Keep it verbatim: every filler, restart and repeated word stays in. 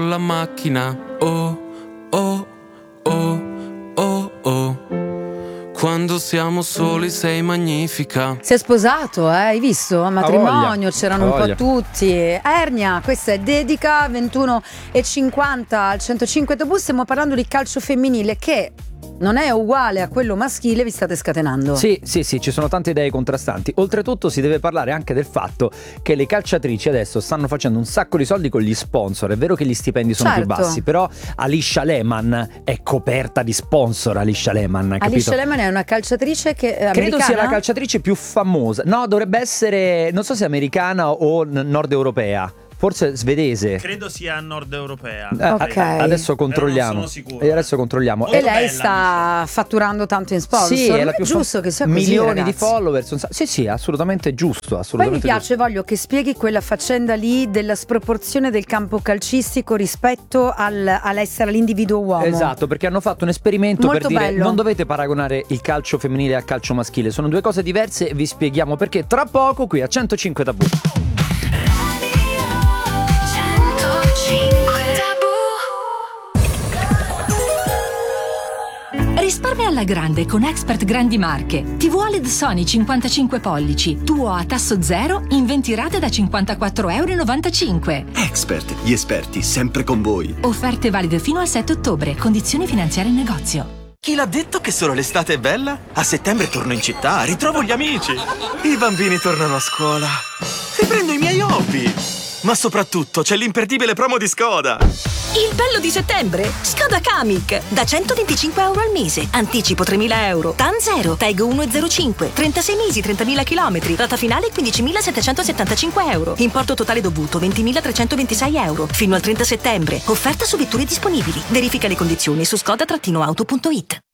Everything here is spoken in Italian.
con la macchina. Oh, oh, oh, oh, oh. Quando siamo soli sei magnifica. Si è sposato, eh? Hai visto? A matrimonio, c'erano un po' tutti. Ernia, questa è Dedica, ventuno e cinquanta al centocinque Tobus. Stiamo parlando di calcio femminile che non è uguale a quello maschile, vi state scatenando. Sì, sì, sì, ci sono tante idee contrastanti. Oltretutto si deve parlare anche del fatto che le calciatrici adesso stanno facendo un sacco di soldi con gli sponsor. È vero che gli stipendi sono certo. più bassi, però Alisha Lehmann è coperta di sponsor. Alisha Lehmann, capito? Alisha Lehmann è una calciatrice che è Credo americana? sia la calciatrice più famosa. No, dovrebbe essere, non so se americana o n- nord europea. Forse svedese. Credo sia nord europea. Eh, okay. Adesso controlliamo. Non sono sicuro. E adesso controlliamo. Molto E lei bella, sta fatturando tanto in sponsor. Sì, è la è più giusto fa- che sia così, milioni ragazzi. di followers. Un sa- sì, sì, assolutamente giusto. Poi Assolutamente mi piace, voglio che spieghi quella faccenda lì della sproporzione del campo calcistico rispetto al, all'essere l'individuo uomo. Esatto, perché hanno fatto un esperimento Molto per dire bello. non dovete paragonare il calcio femminile al calcio maschile, sono due cose diverse e vi spieghiamo perché tra poco qui a centocinque Tabù. Risparmia alla grande con Expert Grandi Marche. T V O L E D Sony cinquantacinque pollici, tuo a tasso zero in venti rate da cinquantaquattro virgola novantacinque euro. Expert, gli esperti sempre con voi. Offerte valide fino al sette ottobre, condizioni finanziarie in negozio. Chi l'ha detto che solo l'estate è bella? A settembre torno in città, ritrovo gli amici. I bambini tornano a scuola. Riprendo i miei hobby. Ma soprattutto c'è l'imperdibile promo di Skoda. Il bello di settembre? Skoda Kamiq. Da centoventicinque euro al mese. Anticipo tremila euro. T A N zero. Tag uno virgola zero cinque. trentasei mesi, trentamila chilometri. Rata finale quindicimilasettecentosettantacinque euro. Importo totale dovuto ventimilatrecentoventisei euro. Fino al trenta settembre. Offerta su vetture disponibili. Verifica le condizioni su skoda auto punto it.